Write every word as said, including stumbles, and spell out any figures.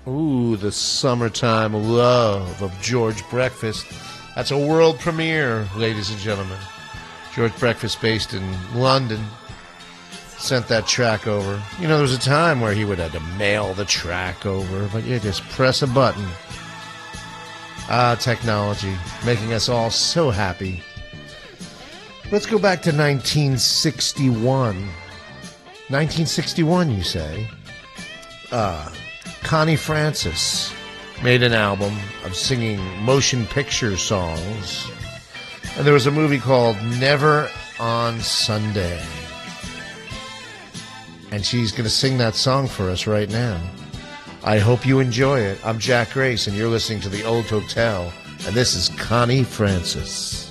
Ooh, the summertime love of George Breakfast. That's a world premiere, ladies and gentlemen. George Breakfast, based in London, sent that track over. You know, there was a time where he would have to mail the track over, but you just press a button. Ah, technology, making us all so happy. Let's go back to nineteen sixty-one. nineteen sixty-one, you say? Uh, Connie Francis made an album of singing motion picture songs. And there was a movie called Never on Sunday. And she's going to sing that song for us right now. I hope you enjoy it. I'm Jack Grace, and you're listening to The Old Hotel. And this is Connie Francis.